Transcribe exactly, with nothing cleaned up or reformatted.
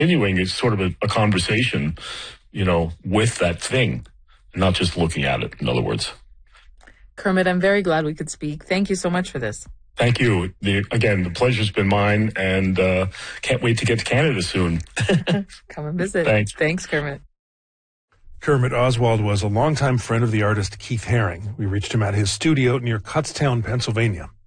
continuing is sort of a, a conversation, you know, with that thing, not just looking at it, in other words. Kermit, I'm very glad we could speak. Thank you so much for this. Thank you. The, again, the pleasure's been mine, and uh, can't wait to get to Canada soon. Come and visit. Thanks. Thanks, Kermit. Kermit Oswald was a longtime friend of the artist Keith Haring. We reached him at his studio near Kutztown, Pennsylvania.